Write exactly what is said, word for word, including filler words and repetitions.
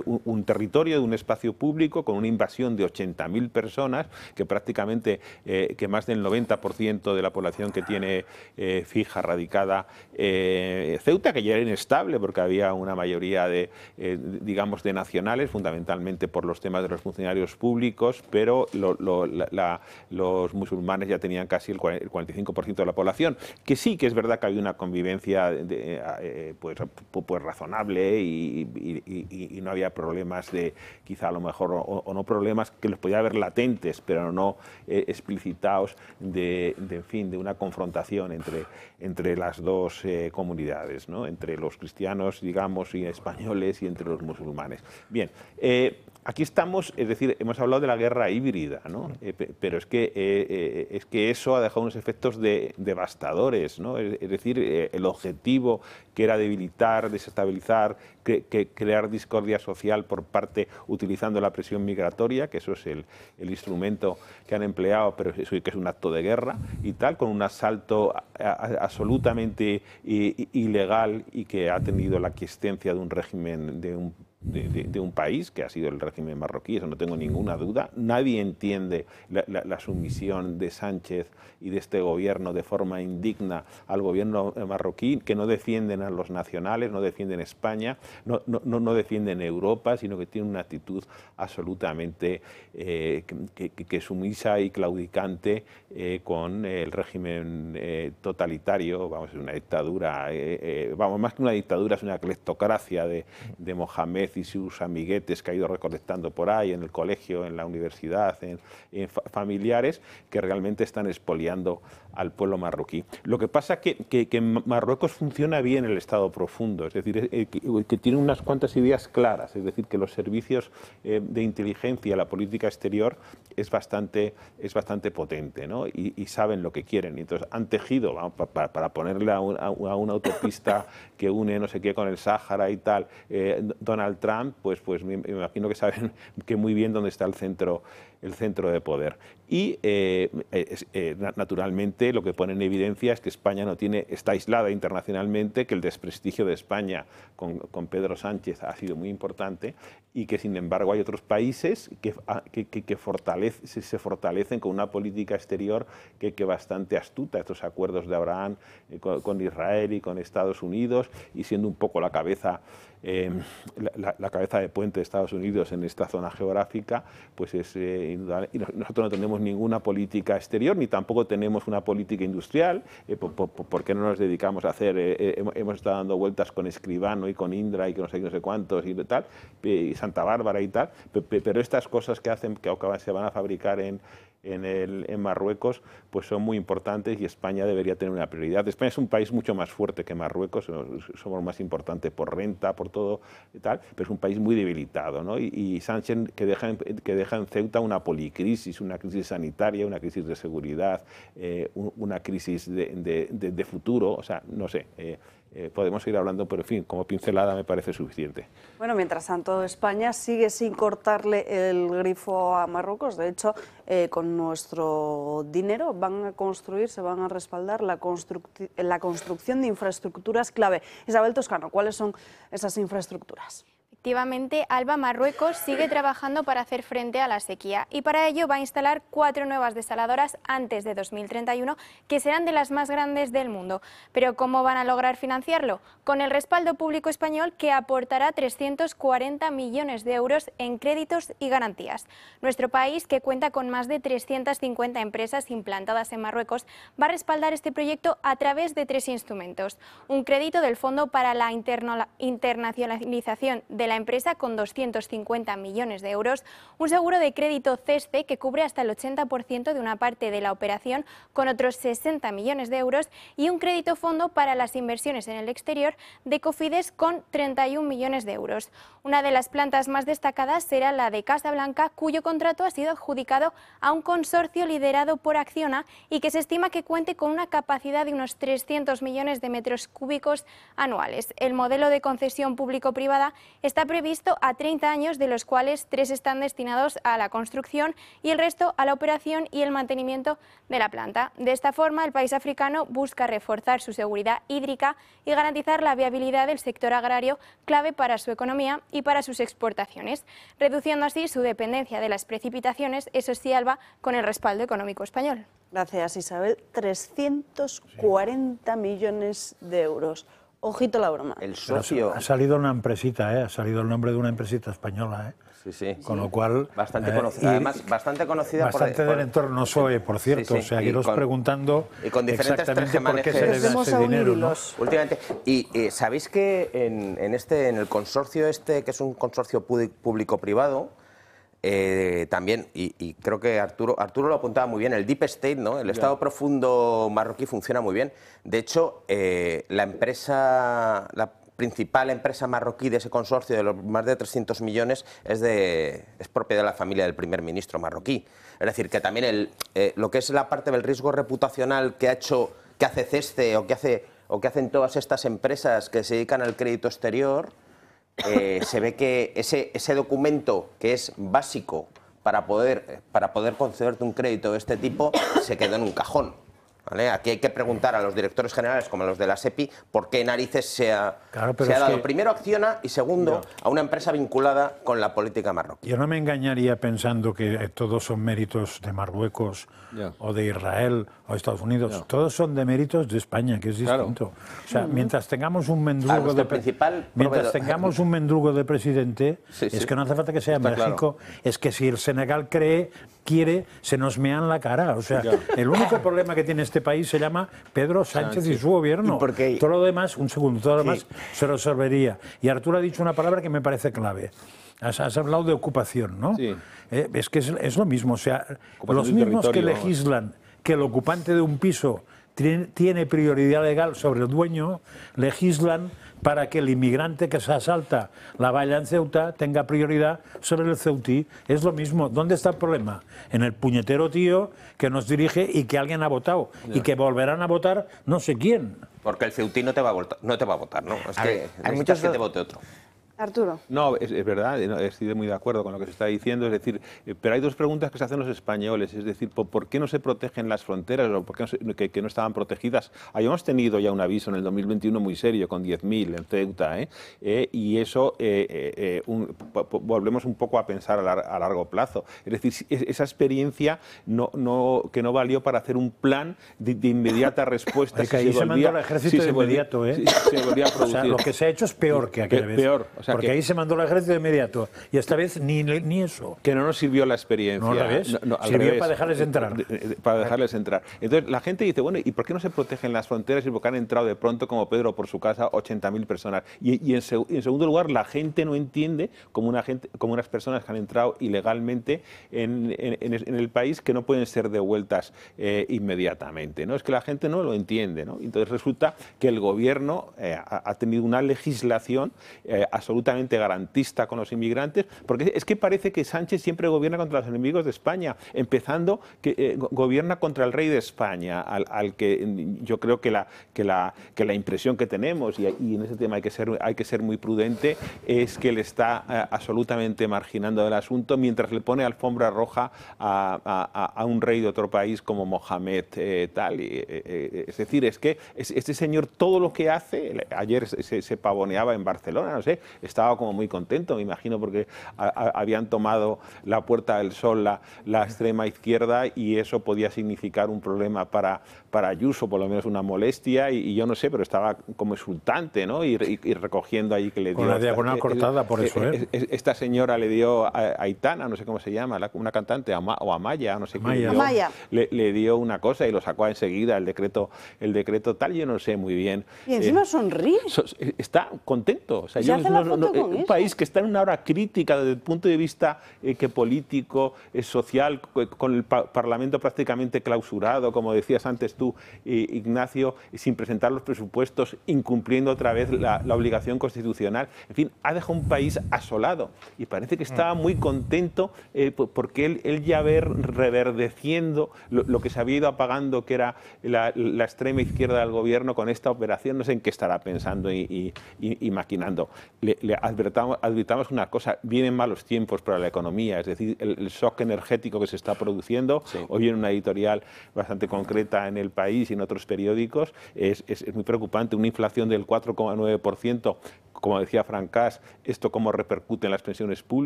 un, un territorio de un espacio público con una invasión de ochenta mil personas, que prácticamente eh, que más del noventa por ciento de la población que tiene eh, fija, radicada eh, Ceuta, que ya era inestable porque había una mayoría de, eh, digamos, de nacionales, fundamentalmente por los temas de los funcionarios públicos, pero lo, lo, la, la, los musulmanes ya tenían casi el cuarenta y cinco por ciento de la población, que sí que es verdad que había una convivencia de, eh, pues, pues razonable y, y, y, y no había problemas de, quizá a lo mejor, o, o no problemas que los podía haber latentes, pero no eh, explicitados de, de, en fin, de una confrontación entre, entre las dos eh, comunidades, ¿no? Entre los cristianos, digamos, y españoles y entre los musulmanes. Bien, eh, aquí estamos, es decir, hemos hablado de la guerra híbrida, ¿no? Eh, pero es que, eh, eh, es que eso ha dejado unos efectos de, devastadores, ¿no? Es, es decir, eh, el objetivo que era debilitar, desestabilizar, que, que crear discordia social por parte, utilizando la presión migratoria, que eso es el, el instrumento que han empleado, pero eso que es un acto de guerra y tal, con un asalto a, a, absolutamente i, ilegal y que ha tenido la aquiescencia de un régimen, de un De, de, de un país, que ha sido el régimen marroquí, eso no tengo ninguna duda. Nadie entiende la, la, la sumisión de Sánchez y de este gobierno de forma indigna al gobierno marroquí, que no defienden a los nacionales, no defienden España, no, no, no defienden Europa, sino que tienen una actitud absolutamente eh, que, que, que sumisa y claudicante eh, con el régimen eh, totalitario, vamos, es una dictadura, eh, eh, vamos, más que una dictadura, es una cleptocracia de, de Mohamed y sus amiguetes que ha ido recolectando por ahí en el colegio, en la universidad, en, en fa familiares, que realmente están expoliando al pueblo marroquí. Lo que pasa es que, que, que en Marruecos funciona bien el Estado profundo, es decir, eh, que, que tiene unas cuantas ideas claras, es decir, que los servicios eh, de inteligencia, la política exterior es bastante, es bastante potente, ¿no? Y, y saben lo que quieren. Entonces han tejido, vamos, para, para ponerle a, un, a una autopista que une no sé qué con el Sáhara y tal, eh, Donald Trump, pues, pues me imagino que saben que muy bien dónde está el centro, el centro de poder. Y eh, eh, naturalmente lo que pone en evidencia es que España no tiene, está aislada internacionalmente, que el desprestigio de España con, con Pedro Sánchez ha sido muy importante y que sin embargo hay otros países que, que, que, que fortalece, se fortalecen con una política exterior que, que bastante astuta, estos acuerdos de Abraham eh, con, con Israel y con Estados Unidos, y siendo un poco la cabeza Eh, la, la cabeza de puente de Estados Unidos en esta zona geográfica, pues es eh, indudable. Y nosotros no tenemos ninguna política exterior, ni tampoco tenemos una política industrial. Eh, por, por, ¿Por qué no nos dedicamos a hacer? Eh, eh, hemos estado dando vueltas con Escribano y con Indra y con no sé, no sé cuántos y tal, y Santa Bárbara y tal, pero estas cosas que hacen, que se van a fabricar en En, el, en Marruecos, pues son muy importantes y España debería tener una prioridad. España es un país mucho más fuerte que Marruecos, somos más importantes por renta, por todo y tal, pero es un país muy debilitado, ¿no? Y, y Sánchez que deja, en, que deja en Ceuta una policrisis, una crisis sanitaria, una crisis de seguridad, eh, una crisis de, de, de, de futuro, o sea, no sé, eh, Eh, podemos ir hablando, pero en fin, como pincelada me parece suficiente. Bueno, mientras tanto, España sigue sin cortarle el grifo a Marruecos. De hecho, eh, con nuestro dinero van a construir, se van a respaldar la, construc la construcción de infraestructuras clave. Isabel Toscano, ¿cuáles son esas infraestructuras? Efectivamente, Alba Marruecos sigue trabajando para hacer frente a la sequía y para ello va a instalar cuatro nuevas desaladoras antes de dos mil treinta y uno que serán de las más grandes del mundo. Pero ¿cómo van a lograr financiarlo? Con el respaldo público español que aportará trescientos cuarenta millones de euros en créditos y garantías. Nuestro país, que cuenta con más de trescientas cincuenta empresas implantadas en Marruecos, va a respaldar este proyecto a través de tres instrumentos. Un crédito del Fondo para la Internacionalización de la empresa con doscientos cincuenta millones de euros, un seguro de crédito CESCE que cubre hasta el ochenta por ciento de una parte de la operación con otros sesenta millones de euros y un crédito fondo para las inversiones en el exterior de Cofidis con treinta y un millones de euros. Una de las plantas más destacadas será la de Casablanca, cuyo contrato ha sido adjudicado a un consorcio liderado por Acciona y que se estima que cuente con una capacidad de unos trescientos millones de metros cúbicos anuales. El modelo de concesión público-privada está está previsto a treinta años, de los cuales tres están destinados a la construcción y el resto a la operación y el mantenimiento de la planta. De esta forma, el país africano busca reforzar su seguridad hídrica y garantizar la viabilidad del sector agrario, clave para su economía y para sus exportaciones, reduciendo así su dependencia de las precipitaciones, eso sí, Alba, con el respaldo económico español. Gracias, Isabel. trescientos cuarenta millones de euros. Ojito la broma. El socio... Ha salido una empresita, ¿eh? Ha salido el nombre de una empresita española, ¿eh? Sí, sí. Con lo cual... Bastante eh, conocida, además, bastante conocida bastante por... del por... entorno S O E, por cierto. Sí, sí. O sea, iros con, preguntando y con diferentes exactamente por qué se le da Vamos ese a dinero, ¿no? Últimamente. Y eh, sabéis que en, en, este, en el consorcio este, que es un consorcio público-privado, Eh, también, y, y creo que Arturo, Arturo lo apuntaba muy bien, el Deep State, ¿no? El Estado profundo marroquí funciona muy bien. De hecho, eh, la empresa, la principal empresa marroquí de ese consorcio, de los más de trescientos millones, es, de, es propiedad de la familia del primer ministro marroquí. Es decir, que también el, eh, lo que es la parte del riesgo reputacional que ha hecho, que hace CESCE o que, hace, o que hacen todas estas empresas que se dedican al crédito exterior, Eh, se ve que ese, ese documento que es básico para poder, para poder concederte un crédito de este tipo se quedó en un cajón. ¿Vale? Aquí hay que preguntar a los directores generales como a los de la SEPI por qué narices se ha, claro, se ha dado que... primero a Acciona y segundo ya. a una empresa vinculada con la política marroquí. Yo no me engañaría pensando que todos son méritos de Marruecos ya. o de Israel o Estados Unidos. Ya. Todos son de méritos de España, que es distinto. Claro. O sea, mientras tengamos un mendrugo de principal mientras tengamos un mendrugo de presidente, sí, sí. es que no hace falta que sea Está México, claro. es que si el Senegal cree, quiere, se nos mean la cara. O sea, ya. el único problema que tiene este país se llama Pedro Sánchez sí. y su gobierno. ¿Y porque... Todo lo demás, un segundo, todo lo demás sí. se resolvería. Y Arturo ha dicho una palabra que me parece clave. Has, has hablado de ocupación, ¿no? Sí. Eh, es que es, es lo mismo. O sea, ocupación los mismos que legislan que el ocupante de un piso tiene, tiene prioridad legal sobre el dueño, legislan para que el inmigrante que se asalta la valla en Ceuta tenga prioridad sobre el ceutí. Es lo mismo. ¿Dónde está el problema? En el puñetero tío que nos dirige y que alguien ha votado. Ya. Y que volverán a votar no sé quién. Porque el ceutí no te va a votar, no te va a votar, ¿no? Es a que ver, hay muchos que te vote otro. Arturo. No, es, es verdad, estoy muy de acuerdo con lo que se está diciendo, es decir, pero hay dos preguntas que se hacen los españoles, es decir, ¿por, por qué no se protegen las fronteras o por qué no, se, que, que no estaban protegidas? Habíamos tenido ya un aviso en el dos mil veintiuno muy serio, con diez mil en Ceuta, ¿eh? Eh, y eso eh, eh, un, volvemos un poco a pensar a, lar, a largo plazo. Es decir, esa experiencia no, no, que no valió para hacer un plan de, de inmediata respuesta. Oye, que si ahí se, se volvía, mandó el ejército si de inmediato, ¿eh? Si, si se volvía a producir. O sea, lo que se ha hecho es peor que aquella Pe vez. Peor. O sea, porque que, ahí se mandó el ejército de inmediato y esta vez ni, ni eso. Que no nos sirvió la experiencia. No, al revés. No, no, al sirvió revés. para dejarles entrar. Para dejarles entrar. Entonces la gente dice, bueno, ¿y por qué no se protegen las fronteras y por qué han entrado de pronto como Pedro por su casa ochenta mil personas? Y, y, en, seg y en segundo lugar, la gente no entiende como, una gente, como unas personas que han entrado ilegalmente en, en, en el país que no pueden ser devueltas eh, inmediatamente, ¿no? Es que la gente no lo entiende, ¿no? Entonces resulta que el gobierno eh, ha, ha tenido una legislación eh, absolutamente garantista con los inmigrantes, porque es que parece que Sánchez siempre gobierna contra los enemigos de España, empezando que eh, gobierna contra el rey de España, al, al que yo creo que la, que la, que la impresión que tenemos, y, y en ese tema hay que ser, hay que ser muy prudente, es que le está eh, absolutamente marginando del asunto, mientras le pone alfombra roja a, a, a un rey de otro país como Mohamed eh, tal. Y, eh, es decir, es que este señor todo lo que hace, ayer se, se pavoneaba en Barcelona, no sé, estaba como muy contento, me imagino, porque a, a, habían tomado la Puerta del Sol la, la extrema izquierda y eso podía significar un problema para, para Ayuso, por lo menos una molestia, y, y yo no sé, pero estaba como exultante, ¿no? Y, y, y recogiendo ahí que le dio... Con la diagonal esta, cortada, por eso, ¿eh? Esta señora le dio a Aitana, no sé cómo se llama, la, una cantante, o Amaya, no sé qué, le, dio, le, le dio una cosa y lo sacó enseguida, el decreto, el decreto tal, yo no sé muy bien. Y encima eh, sonríe. So, está contento. O sea, yo, no, no, no, un eso? país que está en una hora crítica desde el punto de vista eh, que político, eh, social, con el pa Parlamento prácticamente clausurado, como decías antes tú, eh, Ignacio, sin presentar los presupuestos, incumpliendo otra vez la, la obligación constitucional. En fin, ha dejado un país asolado y parece que estaba muy contento eh, porque él, él ya ver reverdeciendo lo, lo que se había ido apagando, que era la, la extrema izquierda del gobierno con esta operación. No sé en qué estará pensando y, y, y, y maquinando. Le, le advertamos, advirtamos una cosa, vienen malos tiempos para la economía, es decir, el, el shock energético que se está produciendo, sí. Hoy en una editorial bastante concreta en El País y en otros periódicos, es, es, es muy preocupante, una inflación del cuatro coma nueve por ciento, como decía Francás, esto cómo repercute en las pensiones públicas.